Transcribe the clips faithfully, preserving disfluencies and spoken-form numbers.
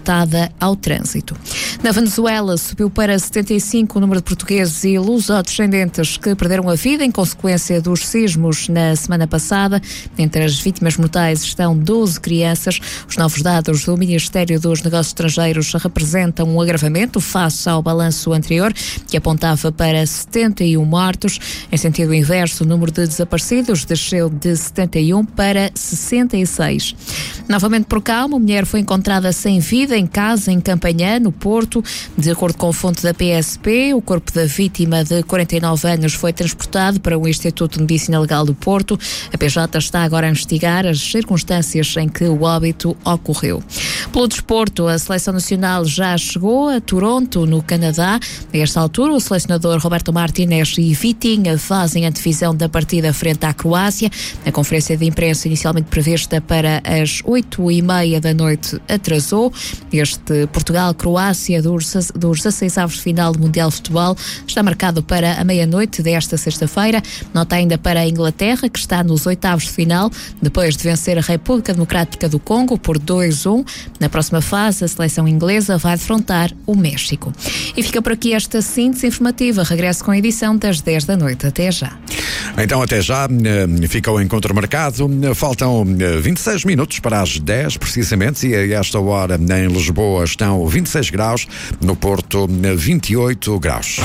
cortada ao trânsito. Na Venezuela, subiu para setenta e cinco o número de portugueses e lusodescendentes que perderam a vida em consequência dos sismos na semana passada. Entre as vítimas mortais estão doze crianças. Os novos dados do Ministério dos Negócios Estrangeiros representam um agravamento face ao balanço anterior, que apontava para setenta e um mortos. Em sentido inverso, o número de desaparecidos desceu de setenta e um para sessenta e seis. Novamente por cá, uma mulher foi encontrada sem vida em casa em Campanhã, no Porto. De acordo com a fonte da P S P, o corpo da vítima de quarenta e nove anos foi transportado para o Instituto de Medicina Legal do Porto. A P J está agora a investigar as circunstâncias em que o óbito ocorreu. Pelo desporto, a Seleção Nacional já chegou a Toronto, no Canadá. A esta altura, o selecionador Roberto Martínez e Vitinha fazem a divisão da partida frente à Croácia. A conferência de imprensa, inicialmente prevista para as oito e meia da noite, atrasou. Este Portugal-Croácia dos, dos dezasseis avos de final do Mundial de Futebol está marcado para a meia-noite desta sexta-feira. Nota ainda para a Inglaterra, que está nos oitavos de final, depois de vencer a República Democrática do Congo por dois a um. Na próxima fase, a seleção inglesa vai defrontar o México. E fica por aqui esta síntese informativa. Regresso com a edição das dez da noite. Até já. Então, até já. Fica o encontro marcado. Faltam vinte e seis minutos para as dez, precisamente, e a esta hora em Lisboa estão vinte e seis graus, no Porto vinte e oito graus.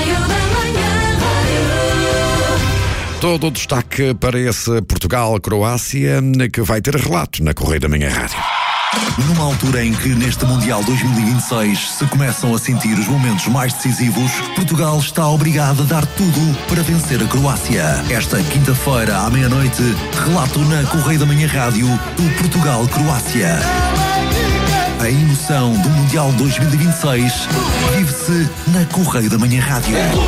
Todo o destaque para esse Portugal-Croácia, que vai ter relato na Correio da Manhã Rádio. Numa altura em que neste Mundial dois mil e vinte e seis se começam a sentir os momentos mais decisivos, Portugal está obrigado a dar tudo para vencer a Croácia. Esta quinta-feira, à meia-noite, relato na Correio da Manhã Rádio do Portugal-Croácia. A emoção do Mundial dois mil e vinte e seis vive-se na Correio da Manhã Rádio.